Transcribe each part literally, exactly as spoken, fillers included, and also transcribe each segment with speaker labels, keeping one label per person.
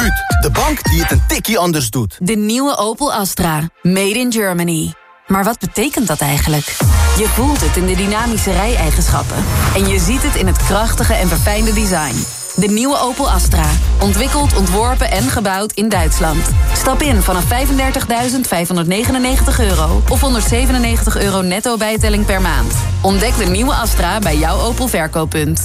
Speaker 1: Buut, de bank die het een tikkie anders doet.
Speaker 2: De nieuwe Opel Astra. Made in Germany. Maar wat betekent dat eigenlijk? Je voelt het in de dynamische rijeigenschappen. En je ziet het in het krachtige en verfijnde design. De nieuwe Opel Astra. Ontwikkeld, ontworpen en gebouwd in Duitsland. Stap in vanaf vijfendertigduizend vijfhonderdnegenennegentig euro... of honderdzevenennegentig euro netto bijtelling per maand. Ontdek de nieuwe Astra bij jouw Opel verkooppunt.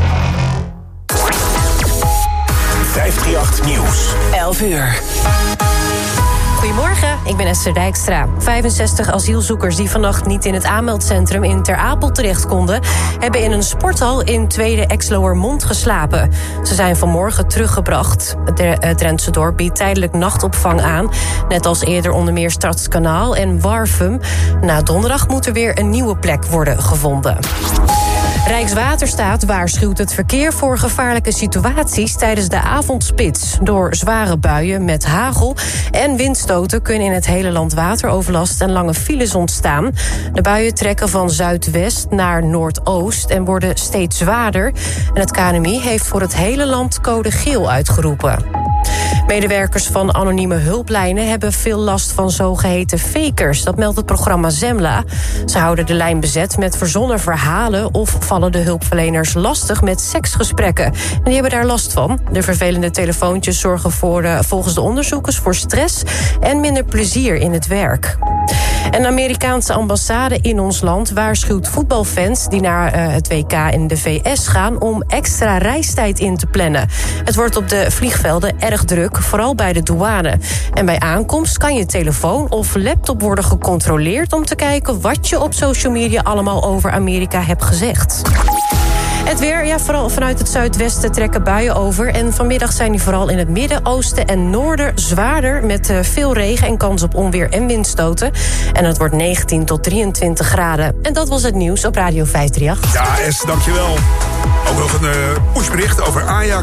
Speaker 3: vijfdrieëndertig Nieuws.
Speaker 4: elf uur.
Speaker 5: Goedemorgen, ik ben Esther Dijkstra. vijfenzestig asielzoekers die vannacht niet in het aanmeldcentrum in Ter Apel terecht konden... hebben in een sporthal in Tweede Exloërmond geslapen. Ze zijn vanmorgen teruggebracht. Het Drentse dorp biedt tijdelijk nachtopvang aan. Net als eerder onder meer Stadskanaal en Warfum. Na donderdag moet er weer een nieuwe plek worden gevonden. Rijkswaterstaat waarschuwt het verkeer voor gevaarlijke situaties tijdens de avondspits. Door zware buien met hagel en windstoten kunnen in het hele land wateroverlast en lange files ontstaan. De buien trekken van zuidwest naar noordoost en worden steeds zwaarder. En het K N M I heeft voor het hele land code geel uitgeroepen. Medewerkers van anonieme hulplijnen hebben veel last van zogeheten fakers. Dat meldt het programma Zembla. Ze houden de lijn bezet met verzonnen verhalen of vallen de hulpverleners lastig met seksgesprekken. En die hebben daar last van. De vervelende telefoontjes zorgen voor, uh, volgens de onderzoekers voor stress en minder plezier in het werk. En de Amerikaanse ambassade in ons land waarschuwt voetbalfans die naar uh, het W K in de V S gaan om extra reistijd in te plannen. Het wordt op de vliegvelden erg druk, vooral bij de douane. En bij aankomst kan je telefoon of laptop worden gecontroleerd om te kijken wat je op social media allemaal over Amerika hebt gezegd. Het weer, ja, vooral vanuit het zuidwesten trekken buien over. En vanmiddag zijn die vooral in het midden, oosten en noorden zwaarder... met uh, veel regen en kans op onweer en windstoten. En het wordt negentien tot drieëntwintig graden. En dat was het nieuws op Radio vijfdrieëndertig.
Speaker 6: Ja, Es, dankjewel. Ook nog een uh, pushbericht over Ajax.